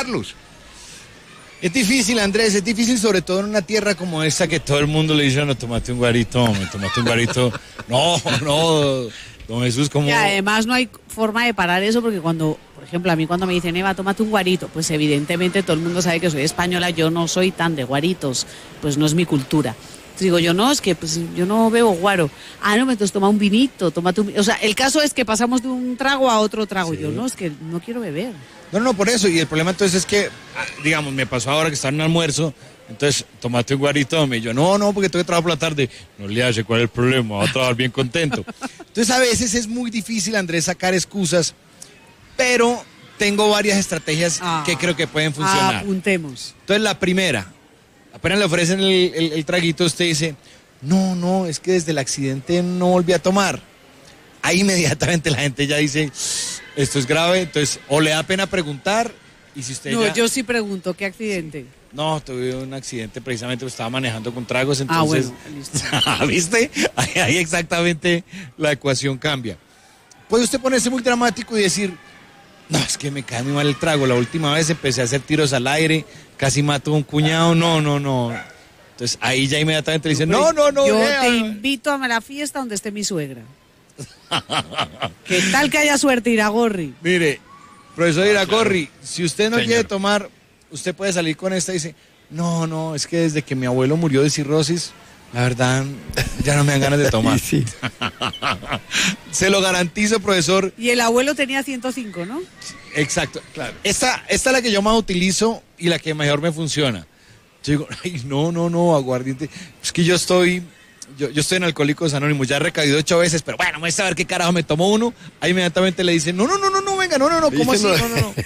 Carlos. Es difícil, Andrés, es difícil sobre todo en una tierra como esta que todo el mundo le dice, no, tómate un guarito, no, don Jesús, como... Y además no hay forma de parar eso porque cuando, por ejemplo, a mí cuando me dicen, Eva, tómate un guarito, pues evidentemente todo el mundo sabe que soy española, yo no soy tan de guaritos, pues no es mi cultura. Entonces digo, yo no, es que pues yo no bebo guaro. Ah, no, entonces toma un vinito, o sea, el caso es que pasamos de un trago a otro trago. Sí. Yo no, es que no quiero beber. No, por eso, y el problema entonces es que, digamos, me pasó ahora que está en un almuerzo, entonces, tomate un guarito, y yo, no, porque tengo que trabajar por la tarde. No le hace, ¿cuál es el problema? Va a trabajar bien contento. Entonces, a veces es muy difícil, Andrés, sacar excusas, pero tengo varias estrategias que creo que pueden funcionar. Apuntemos. Entonces, la primera, apenas le ofrecen el traguito, usted dice, no, es que desde el accidente no volví a tomar. Ahí inmediatamente la gente ya dice, esto es grave, entonces, o le da pena preguntar, y si usted yo sí pregunto, ¿qué accidente? No, tuve un accidente precisamente, estaba manejando con tragos, entonces... bueno, ¿viste? Ahí exactamente la ecuación cambia. Puede usted ponerse muy dramático y decir, no, es que me cae muy mal el trago, la última vez empecé a hacer tiros al aire, casi mato a un cuñado, no. Entonces ahí ya inmediatamente le dicen, no. Yo te invito a la fiesta donde esté mi suegra. ¿Qué tal que haya suerte, Iragorri? Mire, profesor Iragorri, si usted no Señor. quiere tomar... Usted puede salir con esta y dice, no, es que desde que mi abuelo murió de cirrosis, la verdad, ya no me dan ganas de tomar. Sí. Se lo garantizo, profesor. Y el abuelo tenía 105, ¿no? Exacto, claro. Esta es la que yo más utilizo y la que mejor me funciona. Yo digo, ay, no, aguardiente. Es que yo estoy en Alcohólicos Anónimos, ya he recaído 8 veces, pero bueno, voy a saber qué carajo me tomo uno. Ahí inmediatamente le dicen, no, venga, no, ¿cómo así? No.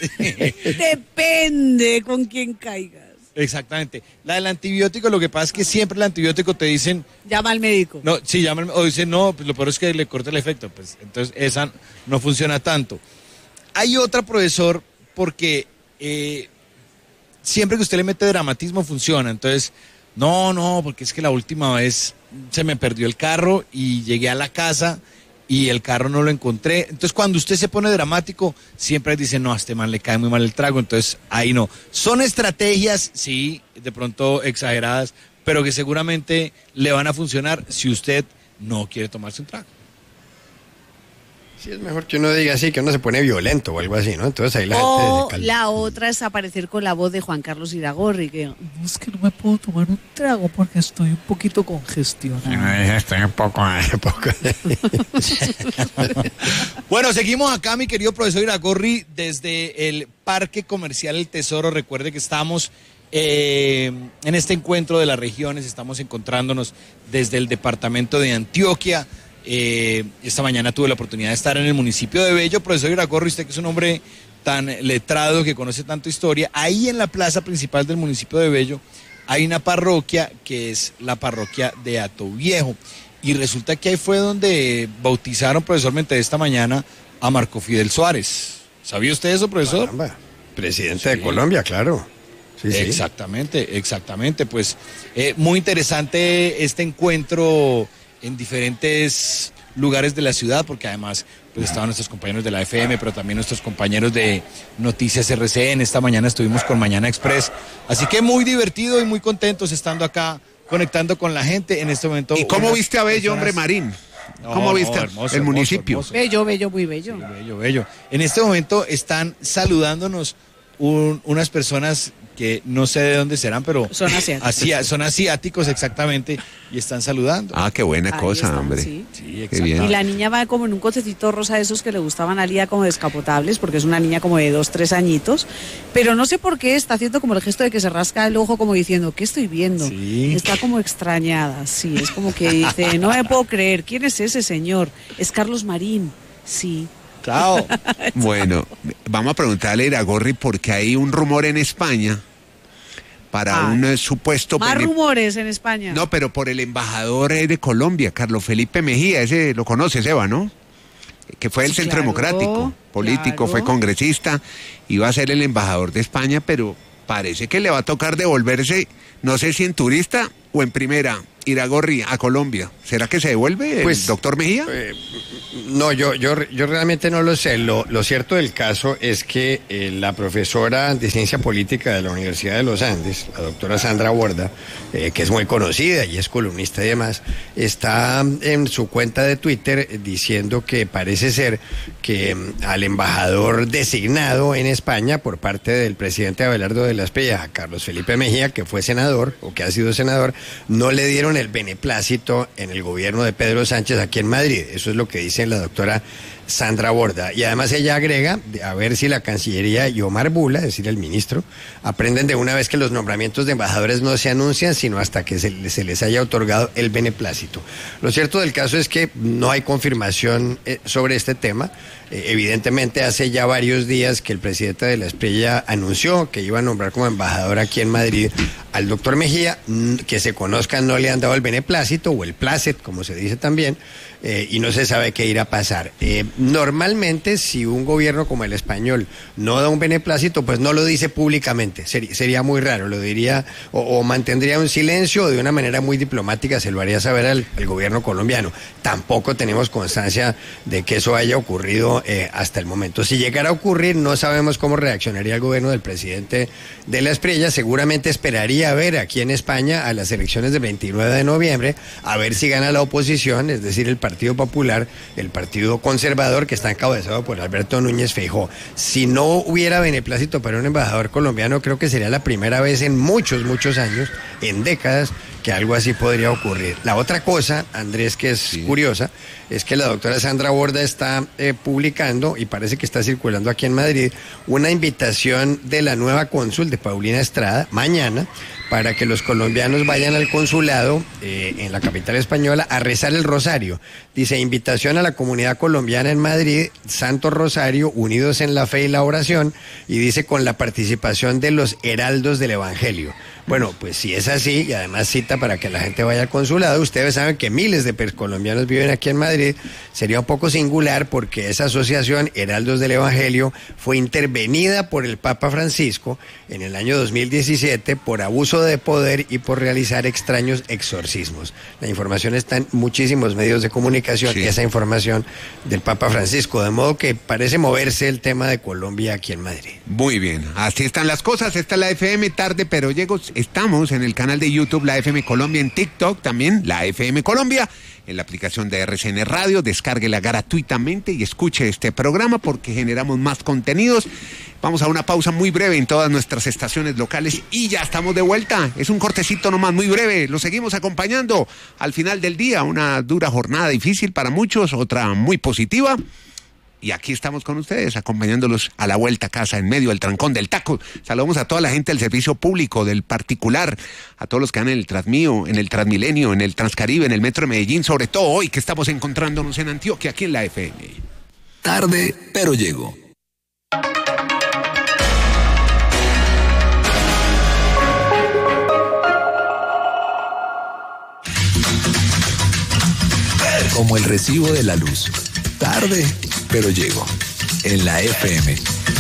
Depende con quién caigas. Exactamente. La del antibiótico, lo que pasa es que siempre el antibiótico te dicen... Llama al médico. No, sí, llama o dicen, no, pues lo peor es que le corta el efecto. Pues entonces esa no funciona tanto. Hay otra, profesor, porque siempre que usted le mete dramatismo funciona. Entonces, no, porque es que la última vez se me perdió el carro y llegué a la casa y el carro no lo encontré. Entonces, cuando usted se pone dramático, siempre dice, no, a este man le cae muy mal el trago. Entonces, ahí no. Son estrategias, sí, de pronto exageradas, pero que seguramente le van a funcionar si usted no quiere tomarse un trago. Sí, es mejor que uno diga así, que uno se pone violento o algo así, ¿no? Entonces ahí la gente se calma. La otra es aparecer con la voz de Juan Carlos Iragorri, que es que no me puedo tomar un trago porque estoy un poquito congestionado. Estoy un poco. Bueno, seguimos acá, mi querido profesor Iragorri, desde el Parque Comercial El Tesoro. Recuerde que estamos en este encuentro de las regiones, estamos encontrándonos desde el departamento de Antioquia. Esta mañana tuve la oportunidad de estar en el municipio de Bello. Profesor Iragorri, usted que es un hombre tan letrado, que conoce tanto historia, ahí en la plaza principal del municipio de Bello hay una parroquia que es la parroquia de Atoviejo, y resulta que ahí fue donde bautizaron, profesor, me enteré esta mañana, a Marco Fidel Suárez. ¿Sabía usted eso, profesor? Caramba, presidente de Colombia, claro. Sí. Exactamente, pues muy interesante este encuentro en diferentes lugares de la ciudad, porque además pues estaban nuestros compañeros de la FM, pero también nuestros compañeros de Noticias RCN. Esta mañana estuvimos con Mañana Express, así que muy divertido y muy contentos estando acá, conectando con la gente en este momento. ¿Y cómo viste a Bello, hombre, Marín? ¿Cómo viste hermoso, el municipio? Hermoso. Bello, muy bello. Sí, bello. En este momento están saludándonos unas personas que no sé de dónde serán, pero son asiáticos. Son asiáticos, exactamente, y están saludando. Ah, qué buena cosa, están, hombre. Sí, qué bien. Y la niña va como en un cochecito rosa de esos que le gustaban a Lía, como descapotables, porque es una niña como de 2, 3 añitos, pero no sé por qué está haciendo como el gesto de que se rasca el ojo como diciendo, ¿qué estoy viendo? Sí. Está como extrañada, sí, es como que dice, no me puedo creer, ¿quién es ese señor? Es Carlos Marín, sí. Chao. Bueno, vamos a preguntarle a Iragorri porque hay un rumor en España para un supuesto... Más rumores en España. No, pero por el embajador de Colombia, Carlos Felipe Mejía, ese lo conoces, Eva, ¿no? Que fue del Centro Democrático, político, fue congresista, iba a ser el embajador de España, pero parece que le va a tocar devolverse, no sé si en turista o en primera, Iragorri, a Colombia. ¿Será que se devuelve el doctor Mejía? No, yo realmente no lo sé. Lo cierto del caso es que la profesora de Ciencia Política de la Universidad de los Andes, la doctora Sandra Borda, que es muy conocida y es columnista y demás, está en su cuenta de Twitter diciendo que parece ser que al embajador designado en España por parte del presidente Abelardo de la Espriella, Carlos Felipe Mejía, que fue senador o que ha sido senador, no le dieron el beneplácito en el gobierno de Pedro Sánchez aquí en Madrid. Eso es lo que dice la doctora Sandra Borda. Y además ella agrega, a ver si la Cancillería y Omar Bula, es decir, el ministro, aprenden de una vez que los nombramientos de embajadores no se anuncian, sino hasta que se les haya otorgado el beneplácito. Lo cierto del caso es que no hay confirmación sobre este tema. Evidentemente hace ya varios días que el presidente de la Espriella anunció que iba a nombrar como embajador aquí en Madrid al doctor Mejía. Que se conozca, no le han dado el beneplácito o el plácet, como se dice también, y no se sabe qué irá a pasar. Normalmente, si un gobierno como el español no da un beneplácito, pues no lo dice públicamente. Sería muy raro, lo diría o mantendría un silencio, o de una manera muy diplomática se lo haría saber al gobierno colombiano. Tampoco tenemos constancia de que eso haya ocurrido hasta el momento. Si llegara a ocurrir, no sabemos cómo reaccionaría el gobierno del presidente de la Espriella. Seguramente esperaría a ver aquí en España a las elecciones del 29 de noviembre, a ver si gana la oposición, es decir, el Partido Popular, el Partido Conservador, que está encabezado por Alberto Núñez Feijóo. Si no hubiera beneplácito para un embajador colombiano, creo que sería la primera vez en muchos años, en décadas, que algo así podría ocurrir. La otra cosa, Andrés, que es curiosa, es que la doctora Sandra Borda está publicando, y parece que está circulando aquí en Madrid, una invitación de la nueva cónsul de Paulina Estrada, mañana, para que los colombianos vayan al consulado en la capital española a rezar el rosario. Dice, invitación a la comunidad colombiana en Madrid, Santo Rosario, unidos en la fe y la oración, y dice con la participación de los heraldos del Evangelio. Bueno, pues si es así, y además cita para que la gente vaya al consulado, ustedes saben que miles de colombianos viven aquí en Madrid, sería un poco singular porque esa asociación, Heraldos del Evangelio, fue intervenida por el Papa Francisco en el año 2017 por abuso de poder y por realizar extraños exorcismos. La información está en muchísimos medios de comunicación, esa información del Papa Francisco, de modo que parece moverse el tema de Colombia aquí en Madrid. Muy bien, así están las cosas. Esta es la FM Tarde Pero Llego. Estamos en el canal de YouTube, la FM Colombia, en TikTok también, la FM Colombia, en la aplicación de RCN Radio. Descárguela gratuitamente y escuche este programa porque generamos más contenidos. Vamos a una pausa muy breve en todas nuestras estaciones locales y ya estamos de vuelta. Es un cortecito nomás muy breve. Lo seguimos acompañando al final del día. Una dura jornada difícil para muchos, otra muy positiva. Y aquí estamos con ustedes, acompañándolos a la vuelta a casa, en medio del trancón, del taco. Saludamos a toda la gente del servicio público, del particular, a todos los que van en el Transmío, en el Transmilenio, en el Transcaribe, en el Metro de Medellín, sobre todo hoy que estamos encontrándonos en Antioquia, aquí en la FM. Tarde, pero llego. Como el recibo de la luz. Tarde, pero llego. En la FM.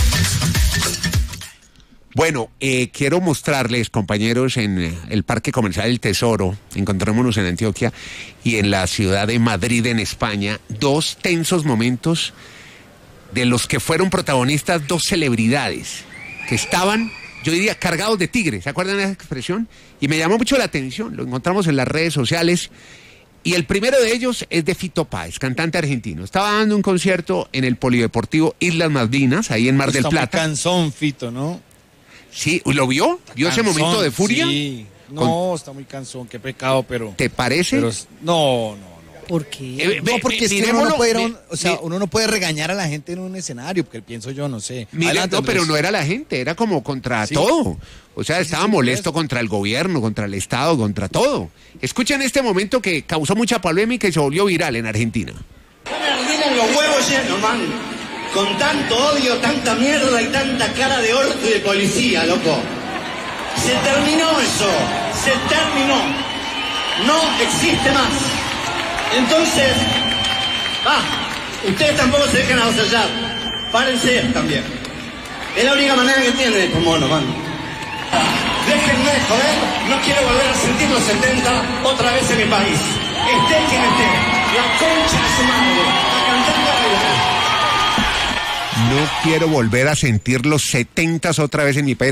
Bueno, quiero mostrarles, compañeros, en el Parque Comercial El Tesoro, encontrémonos en Antioquia, y en la ciudad de Madrid, en España, dos tensos momentos de los que fueron protagonistas dos celebridades que estaban, yo diría, cargados de tigre. ¿Se acuerdan de esa expresión? Y me llamó mucho la atención, lo encontramos en las redes sociales. Y el primero de ellos es de Fito Páez, cantante argentino. Estaba dando un concierto en el Polideportivo Islas Malvinas, ahí en Mar del Plata. Está muy cansón, Fito, ¿no? Sí, ¿lo vio? ¿Vio ese momento de furia? Sí. No, está muy cansón, qué pecado, pero... ¿Te parece? Pero, no. ¿Por qué? No, porque es que uno no puede uno no puede regañar a la gente en un escenario, porque pienso yo, no sé. Adelante, no, pero no era la gente, era como contra todo. O sea, estaba molesto contra el gobierno, contra el Estado, contra todo. Escuchen este momento que causó mucha polémica y se volvió viral en Argentina. Tienen los huevos llenos, man. Con tanto odio, tanta mierda y tanta cara de orto y de policía, loco. Se terminó eso. Se terminó. No existe más. Entonces, ustedes tampoco se dejen avasallar. Párense también. Es la única manera que tienen como mono, man. Dejen déjenme de joder, no quiero volver a sentir los 70 otra vez en mi país. Esté quien esté, la concha de su madre, a cantar y a bailar. No quiero volver a sentir los 70s otra vez en mi país.